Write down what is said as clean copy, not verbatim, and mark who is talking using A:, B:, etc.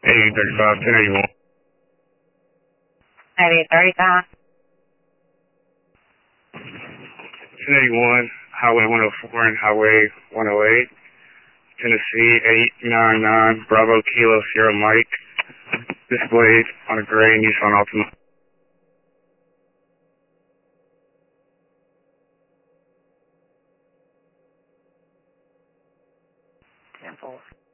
A: 35, 1081.
B: 3835.
A: 1081, Highway 104 and Highway 108, Tennessee 899, Bravo Kilo Sierra Mike, displayed on a gray Nissan Altima.
B: 10-4.